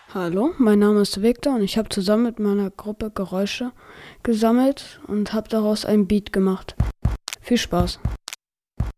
Hallo, mein Name ist Victor und ich habe zusammen mit meiner Gruppe Geräusche gesammelt und habe daraus ein Beat gemacht. Viel Spaß!